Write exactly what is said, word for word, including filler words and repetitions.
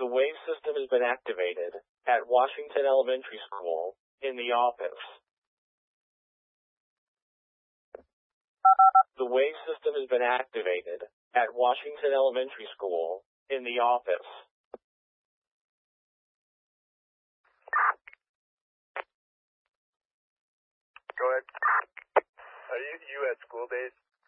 The wave system has been activated at Washington Elementary School in the office. The wave system has been activated at Washington Elementary School in the office. Go ahead. Are you, you at school days?